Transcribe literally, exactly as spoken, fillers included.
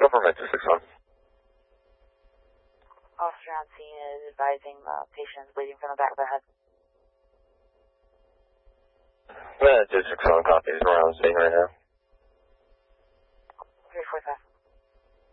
over Metro six one. Officer on scene is advising the patient is bleeding from the back of the head. Metro six one, copy. He's around the scene right now.